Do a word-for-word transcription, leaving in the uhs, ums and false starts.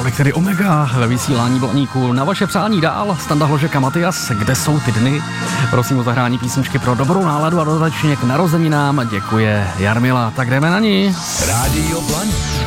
Tolik tedy Omega ve vysílání Blaníku. Na vaše přání dál Standa Hložek a Matyas, kde jsou ty dny? Prosím o zahrání písničky pro dobrou náladu a dodatečně k narozeninám děkuje Jarmila. Tak jdeme na ní. Rádio Blaník.